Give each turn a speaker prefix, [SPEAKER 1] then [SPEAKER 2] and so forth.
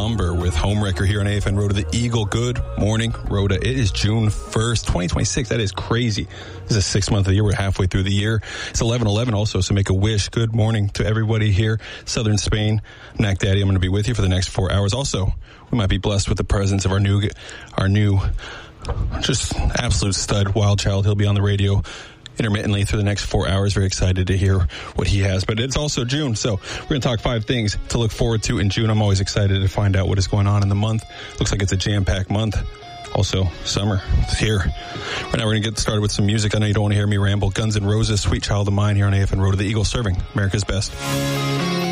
[SPEAKER 1] Lumber with Homewrecker here on AFN Road to the Eagle. Good morning, Rhoda. It is June 1st, 2026. That is crazy. This is the 6th month of the year. We're halfway through the year. It's 11:11 also, so make a wish. Good morning to everybody here. Southern Spain, Knack Daddy, I'm going to be with you for the next 4 hours. Also, we might be blessed with the presence of our new just absolute stud, Wild Child. He'll be on the radio intermittently through the next 4 hours. Very excited to hear what he has. But it's also June, so we're going to talk 5 things to look forward to in June. I'm always excited to find out what is going on in the month. Looks like it's a jam-packed month. Also, summer is here. Right now, we're going to get started with some music. I know you don't want to hear me ramble. Guns N' Roses, Sweet Child of Mine here on AFN Road to the Eagle, serving America's best.